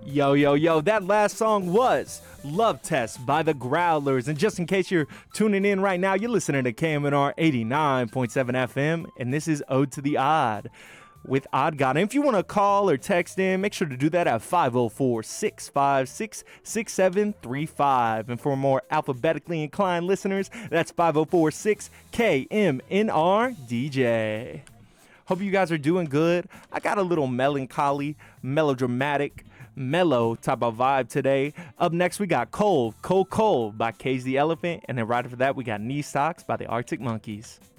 Yo, yo, yo, that last song was Love Test by the Growlers. And just in case you're tuning in right now, you're listening to KMNR 89.7 FM, and this is Ode to the Odd with Odd God. And if you want to call or text in, make sure to do that at 504-656-6735. And for more alphabetically inclined listeners, that's 504-6-KMNR-DJ. Hope you guys are doing good. I got a little melancholy, melodramatic, mellow type of vibe today. Up next, we got Cold by Cage the Elephant. And then right after that, we got Knee Socks by the Arctic Monkeys.